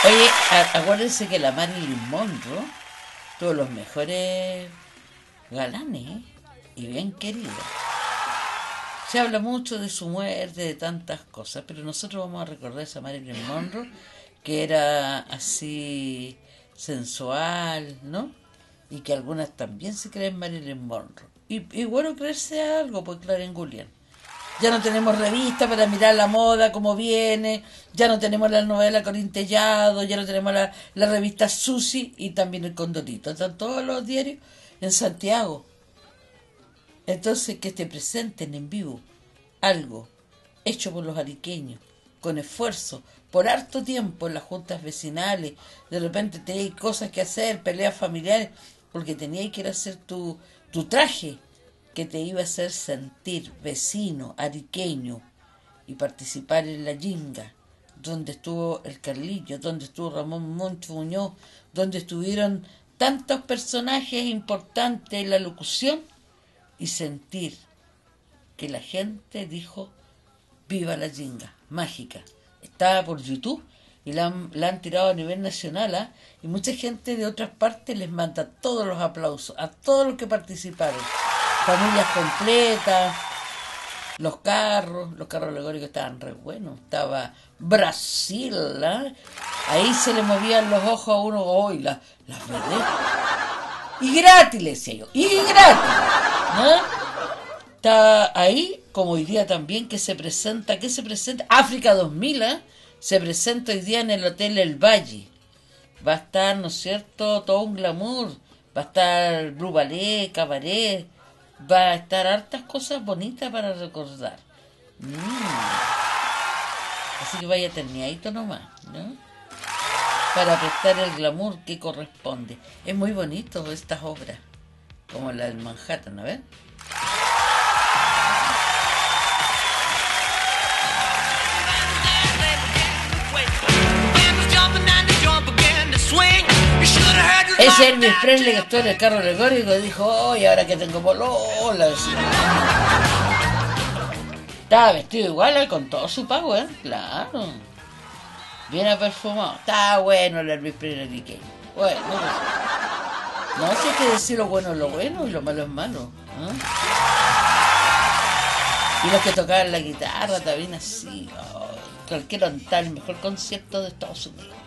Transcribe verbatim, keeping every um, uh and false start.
Oye, a- acuérdense que la Marilyn Monroe tuvo los mejores galanes, ¿eh? Y bien querida. Se habla mucho de su muerte, de tantas cosas, pero nosotros vamos a recordar a esa Marilyn Monroe que era así sensual, ¿no? Y que algunas también se creen Marilyn Monroe. Y, y bueno, creerse algo, pues Claren Gullian. Ya no tenemos revista para mirar la moda, cómo viene, ya no tenemos la novela con Tellado, ya no tenemos la, la revista Susi y también el Condorito. Están todos los diarios en Santiago. Entonces, que te presenten en vivo algo hecho por los ariqueños, con esfuerzo, por harto tiempo en las juntas vecinales, de repente teníais cosas que hacer, peleas familiares, porque teníais que ir a hacer tu, tu traje, que te iba a hacer sentir vecino, ariqueño, y participar en la Yinga, donde estuvo el Carlillo, donde estuvo Ramón Moncho Muñoz, donde estuvieron tantos personajes importantes en la locución, y sentir que la gente dijo viva la Yinga, mágica. Estaba por YouTube y la han, la han tirado a nivel nacional, ¿eh? Y mucha gente de otras partes les manda todos los aplausos a todos los que participaron. Familias completas, los carros, los carros alegóricos estaban re buenos. Estaba Brasil, ¿eh? Ahí se le movían los ojos a uno, hoy las las vedetas. Y gratis, le decía yo, y gratis, ¿no? Está ahí, como hoy día también, que se presenta, ¿qué se presenta? África dos mil, ¿eh? Se presenta hoy día en el Hotel El Valle. Va a estar, ¿no es cierto?, todo un glamour. Va a estar Blue Ballet, Cabaret. Va a estar hartas cosas bonitas para recordar. Mm. Así que vaya terminadito nomás, ¿no? Para prestar el glamour que corresponde. Es muy bonito estas obras, como la del Manhattan, a ver. Ese Elvis Presley que estuvo en el carro alegórico y dijo, oye, ahora que tengo polola. Estaba vestido igual, ¿eh? Con todo su pago, ¿eh? Claro. Bien perfumado. Está bueno el Elvis Presley. Bueno, no, no sé qué decir, lo bueno es lo bueno y lo malo es malo, ¿eh? Y los que tocaban la guitarra también así. Oh, cualquiera está el mejor concierto de Estados Unidos.